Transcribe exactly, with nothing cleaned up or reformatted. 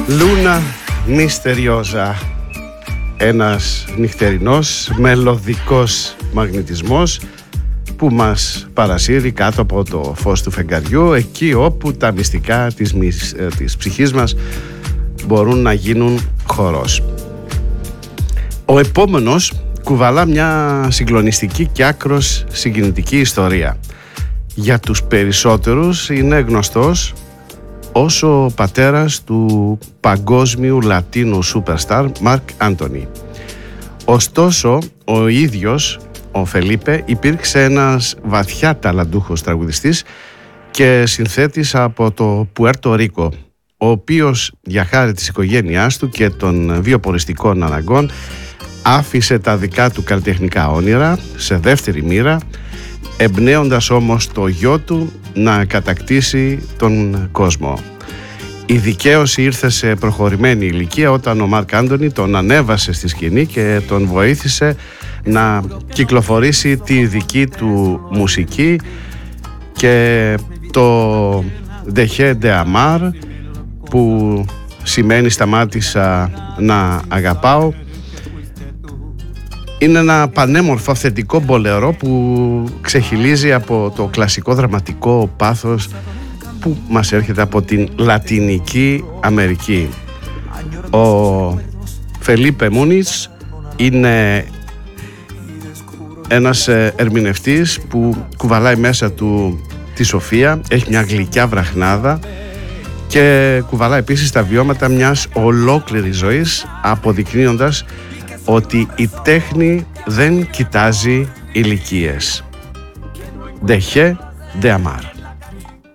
Λούνα μυστεριόζα. Ένας νυχτερινός μελωδικός μαγνητισμός που μας παρασύρει κάτω από το φως του φεγγαριού, εκεί όπου τα μυστικά της, της ψυχής μας μπορούν να γίνουν χορός. Ο επόμενος κουβαλά μια συγκλονιστική και άκρος συγκινητική ιστορία. Για τους περισσότερους είναι γνωστός ως ο πατέρας του παγκόσμιου Λατίνου superstar Μαρκ Άντονι. Ωστόσο, ο ίδιος, ο Φελίπε, υπήρξε ένας βαθιά ταλαντούχος τραγουδιστής και συνθέτης από το Πουέρτο Ρίκο, ο οποίος για χάρη της οικογένειάς του και των βιοποριστικών αναγκών άφησε τα δικά του καλλιτεχνικά όνειρα σε δεύτερη μοίρα, εμπνέοντας όμως το γιο του να κατακτήσει τον κόσμο. Η δικαίωση ήρθε σε προχωρημένη ηλικία όταν ο Μαρκ Άντονι τον ανέβασε στη σκηνή και τον βοήθησε να κυκλοφορήσει τη δική του μουσική, και το «Dejé de amar», που σημαίνει «σταμάτησα να αγαπάω», είναι ένα πανέμορφο αυθεντικό μπολερό που ξεχυλίζει από το κλασικό δραματικό πάθος που μας έρχεται από την Λατινική Αμερική. Ο Φελίπε Μούνιτς είναι ένας ερμηνευτής που κουβαλάει μέσα του τη σοφία, έχει μια γλυκιά βραχνάδα και κουβαλάει επίσης τα βιώματα μιας ολόκληρης ζωής, αποδεικνύοντας ότι η τέχνη δεν κοιτάζει ηλικίες. Dejé de amar.